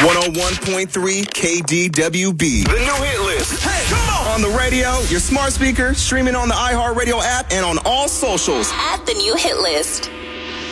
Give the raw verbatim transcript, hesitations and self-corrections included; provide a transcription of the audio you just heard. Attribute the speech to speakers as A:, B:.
A: one oh one point three K D W B.
B: The new hit list.
A: Hey, come on! On the radio, your smart speaker, streaming on the iHeartRadio app, and on all socials.
C: At the new hit list.